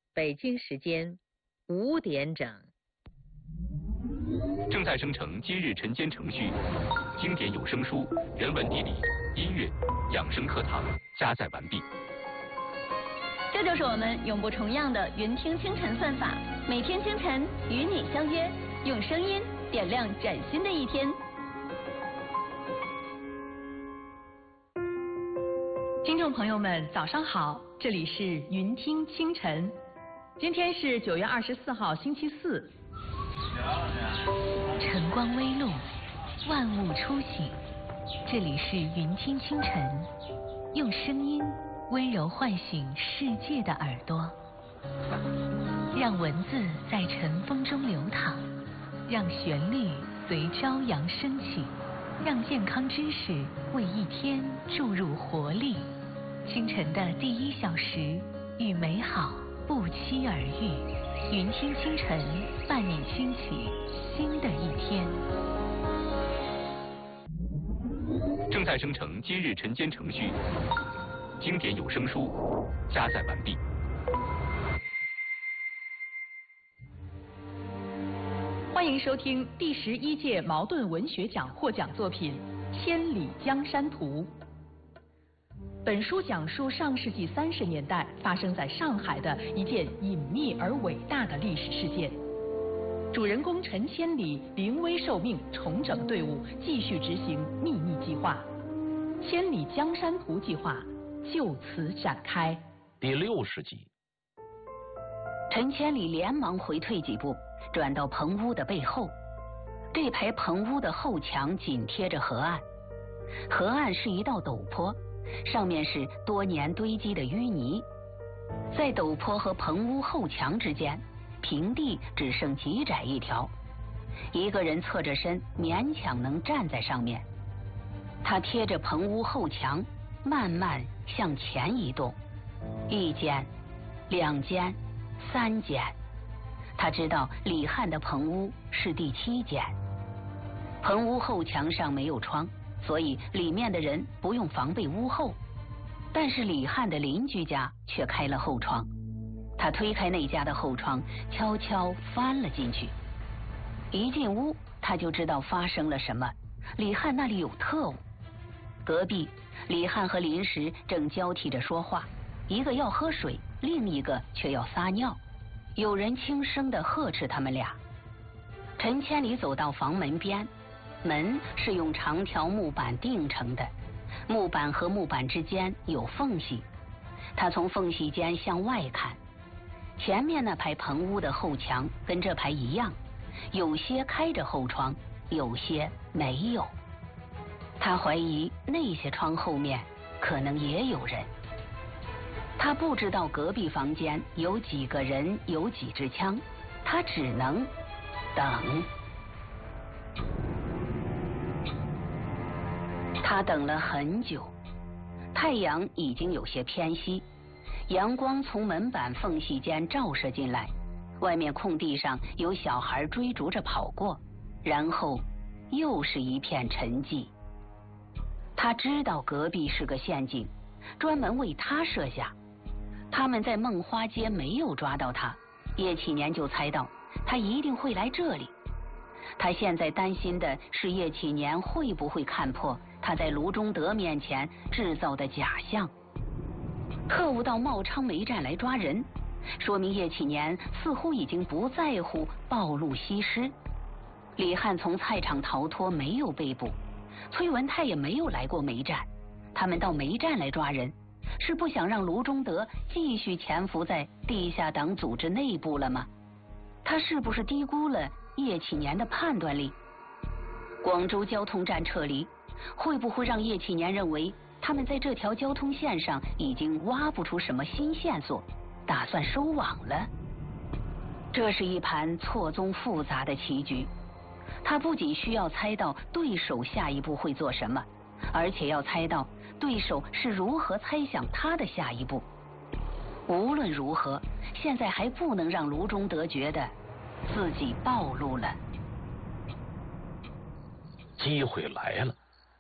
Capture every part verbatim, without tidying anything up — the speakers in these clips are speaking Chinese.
北京时间五点整。 正在生成今日晨间程序，经典有声书、人文地理、音乐、养生课堂加载完毕。 这就是我们永不重样的云听清晨算法，每天清晨与你相约，用声音点亮崭新的一天。 听众朋友们，早上好，这里是云听清晨，今天是九月二十四号，星期四。 晨光微露，万物初醒，这里是云听清晨，用声音温柔唤醒世界的耳朵，让文字在晨风中流淌，让旋律随朝阳升起，让健康知识为一天注入活力。清晨的第一小时，与美好不期而遇。云听清晨，伴你轻启新的一天。 正在生成今日晨间程序，经典有声书加载完毕。 欢迎收听第十一届茅盾文学奖获奖作品《千里江山图》。本书讲述上世纪三十年代发生在上海的一件隐秘而伟大的历史事件。主人公陈千里临危受命，重整队伍，继续执行秘密计划。千里江山图计划就此展开。 第六十集， 陈千里连忙回退几步，转到棚屋的背后。这排棚屋的后墙紧贴着河岸，河岸是一道陡坡，上面是多年堆积的淤泥，在陡坡和棚屋后墙之间，平地只剩极窄一条，一个人侧着身，勉强能站在上面。他贴着棚屋后墙，慢慢向前移动，一间、两间、三间。他知道李汉的棚屋是第七间。棚屋后墙上没有窗，所以里面的人不用防备屋后，但是李汉的邻居家却开了后窗。他推开那家的后窗，悄悄翻了进去。一进屋，他就知道发生了什么。李汉那里有特务。隔壁，李汉和林石正交替着说话，一个要喝水，另一个却要撒尿。有人轻声地呵斥他们俩。陈千里走到房门边，门是用长条木板钉成的，木板和木板之间有缝隙。他从缝隙间向外看，前面那排棚屋的后墙跟这排一样，有些开着后窗，有些没有。他怀疑那些窗后面可能也有人。他不知道隔壁房间有几个人，有几支枪，他只能等。他等了很久，太阳已经有些偏西，阳光从门板缝隙间照射进来，外面空地上有小孩追逐着跑过，然后又是一片沉寂。他知道隔壁是个陷阱，专门为他设下。他们在梦花街没有抓到他，叶启年就猜到他一定会来这里。他现在担心的是叶启年会不会看破他在卢中德面前制造的假象。特务到茂昌煤站来抓人，说明叶启年似乎已经不在乎暴露西施。李汉从菜场逃脱，没有被捕，崔文泰也没有来过煤站。他们到煤站来抓人，是不想让卢中德继续潜伏在地下党组织内部了吗？他是不是低估了叶启年的判断力？广州交通站撤离，会不会让叶启年认为他们在这条交通线上已经挖不出什么新线索，打算收网了？这是一盘错综复杂的棋局。他不仅需要猜到对手下一步会做什么，而且要猜到对手是如何猜想他的下一步。无论如何，现在还不能让卢中德觉得自己暴露了。 机会来了，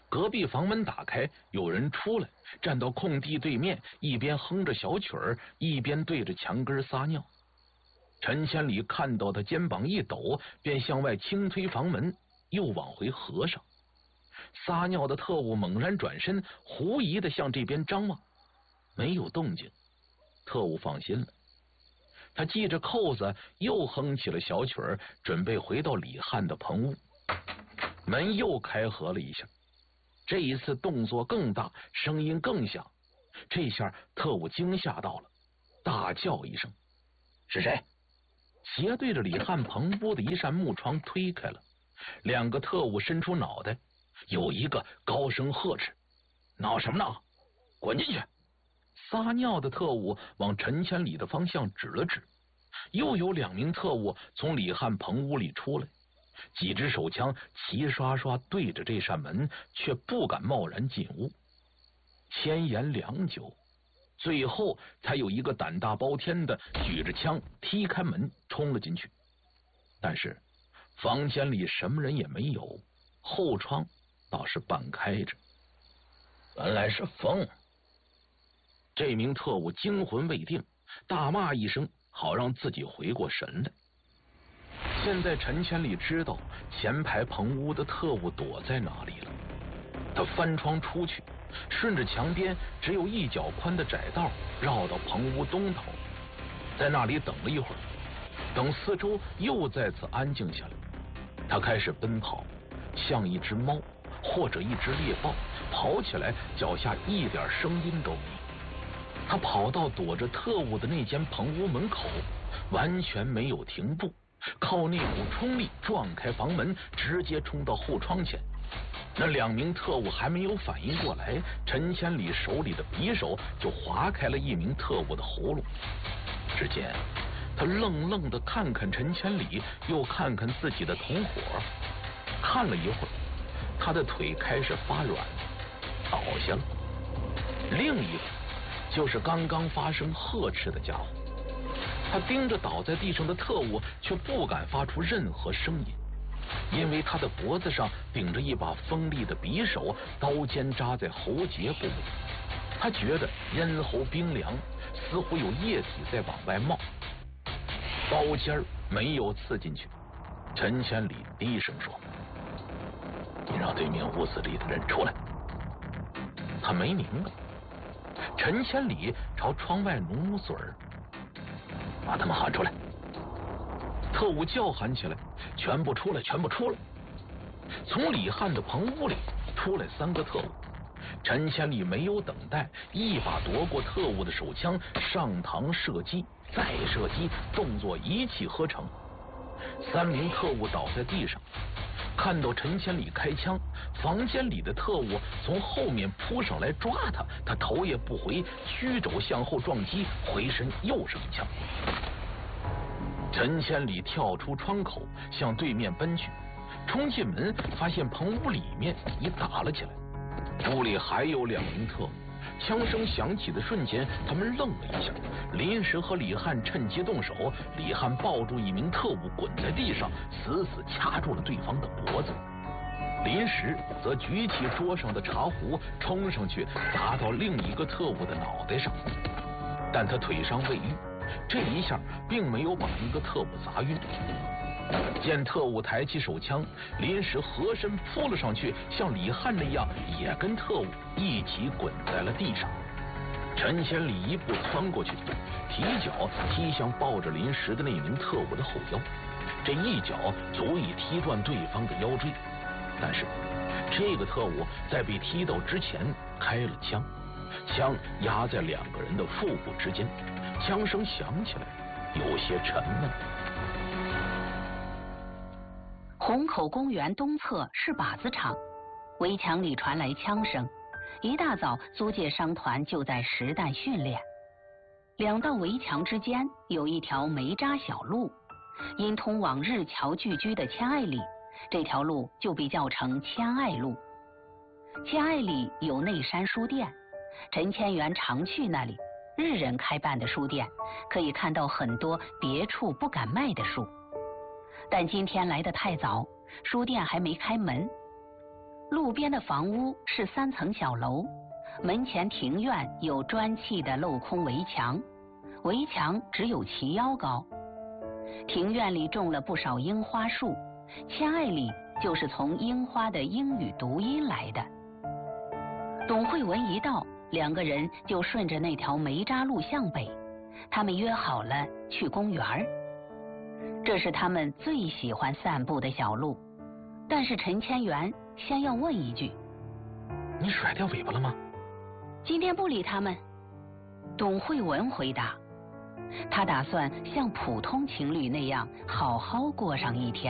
隔壁房门打开，有人出来，站到空地对面，一边哼着小曲儿，一边对着墙根撒尿。陈千里看到他肩膀一抖，便向外轻推房门，又往回合上。撒尿的特务猛然转身，狐疑的向这边张望，没有动静。特务放心了，他系着扣子，又哼起了小曲儿，准备回到李汉的棚屋。门又开合了一下，这一次动作更大，声音更响。这下特务惊吓到了，大叫一声：“是谁？”斜对着李汉棚屋的一扇木窗推开了，两个特务伸出脑袋，有一个高声呵斥：“闹什么闹？滚进去！”撒尿的特务往陈千里的方向指了指，又有两名特务从李汉棚屋里出来，几支手枪齐刷刷对着这扇门，却不敢贸然进屋。千言良久，最后才有一个胆大包天的举着枪踢开门冲了进去。但是房间里什么人也没有，后窗倒是半开着。原来是风。这名特务惊魂未定，大骂一声，好让自己回过神来。现在陈千里知道前排棚屋的特务躲在哪里了。他翻窗出去，顺着墙边只有一脚宽的窄道绕到棚屋东头，在那里等了一会儿，等四周又再次安静下来，他开始奔跑，像一只猫或者一只猎豹，跑起来脚下一点声音都没有。他跑到躲着特务的那间棚屋门口，完全没有停步，靠那股冲力撞开房门，直接冲到后窗前。那两名特务还没有反应过来，陈千里手里的匕首就划开了一名特务的喉咙。只见他愣愣地看看陈千里，又看看自己的同伙，看了一会儿，他的腿开始发软，倒下了。另一个就是刚刚发生呵斥的家伙，他盯着倒在地上的特务，却不敢发出任何声音，因为他的脖子上顶着一把锋利的匕首，刀尖扎在喉结部位。他觉得咽喉冰凉，似乎有液体在往外冒。刀尖没有刺进去。陈千里低声说：“你让对面屋子里的人出来。”他没明白。陈千里朝窗外努努嘴儿：“把他们喊出来！”特务叫喊起来：“全部出来，全部出来！”从李汉的棚屋里出来三个特务。陈千里没有等待，一把夺过特务的手枪，上膛射击，再射击，动作一气呵成。三名特务倒在地上。看到陈千里开枪，房间里的特务从后面扑上来抓他，他头也不回，曲肘向后撞击，回身又是一枪。陈千里跳出窗口，向对面奔去，冲进门，发现棚屋里面已打了起来。屋里还有两名特务，枪声响起的瞬间，他们愣了一下。临时和李汉趁机动手，李汉抱住一名特务滚在地上，死死掐住了对方的脖子。临时则举起桌上的茶壶，冲上去砸到另一个特务的脑袋上，但他腿伤未愈，这一下并没有把一个特务砸晕。见特务抬起手枪，临时合身扑了上去，像李汉那样也跟特务一起滚在了地上。陈千里一步窜过去，提脚踢向抱着临时的那名特务的后腰，这一脚足以踢断对方的腰椎。但是这个特务在被踢到之前开了枪，枪压在两个人的腹部之间，枪声响起来有些沉闷。 虹口公园东侧是靶子场，围墙里传来枪声。一大早，租界商团就在实弹训练。两道围墙之间有一条煤渣小路，因通往日侨聚居的千爱里，这条路就被叫成千爱路。千爱里有内山书店，陈千元常去那里，日人开办的书店，可以看到很多别处不敢卖的书。但今天来得太早，书店还没开门。 路边的房屋是三层小楼，门前庭院有砖砌的镂空围墙，围墙只有齐腰高。庭院里种了不少樱花树，千爱里就是从樱花的英语读音来的。董慧文一到，两个人就顺着那条煤渣路向北，他们约好了去公园儿。这是他们最喜欢散步的小路，但是陈千元先要问一句： 你甩掉尾巴了吗？ 今天不理他们。董慧文回答，他打算像普通情侣那样好好过上一天。